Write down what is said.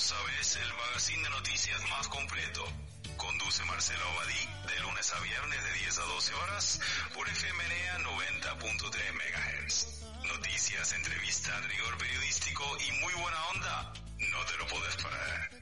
sabes, el magazine de noticias más completo. Conduce Marcelo Abadí de lunes a viernes de 10 a 12 horas por FMNA 90.3 MHz. Noticias, entrevista, rigor periodístico y muy buena onda. No te lo puedes perder.